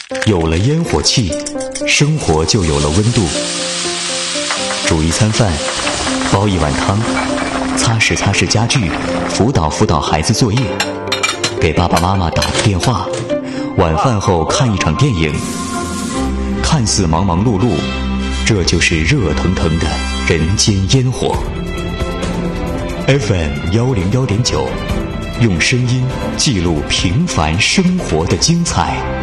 有了烟火气，生活就有了温度。煮一餐饭，煲一碗汤，擦拭擦拭家具，辅导辅导孩子作业，给爸爸妈妈打个电话，晚饭后看一场电影。看似忙忙碌碌，这就是热腾腾的人间烟火。FM 101.9，用声音记录平凡生活的精彩。